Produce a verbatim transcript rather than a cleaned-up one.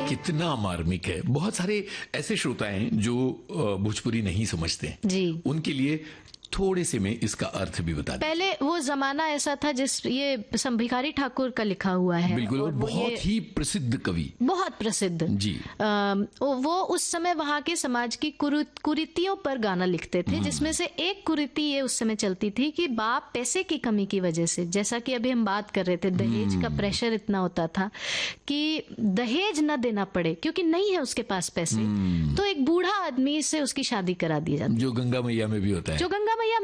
कितना मार्मिक है। बहुत सारे ऐसे श्रोता हैं जो भोजपुरी नहीं समझते जी, उनके लिए थोड़े से में इसका अर्थ भी बता दें। पहले वो जमाना ऐसा था जिस ये भिखारी ठाकुर का लिखा हुआ है। बिल्कुल, और बहुत ही प्रसिद्ध कवि, बहुत प्रसिद्ध जी। आ, वो उस समय वहाँ के समाज की कुरीतियों पर गाना लिखते थे, जिसमें से एक कुरीति ये उस समय चलती थी कि बाप पैसे की कमी की वजह से, जैसा कि अभी हम बात कर रहे थे, दहेज का प्रेशर इतना होता था कि दहेज न देना पड़े क्योंकि नहीं है उसके पास पैसे, तो एक बूढ़ा आदमी से उसकी शादी करा दी जाती, जो गंगा मैया में भी होता है। जो गंगा मैया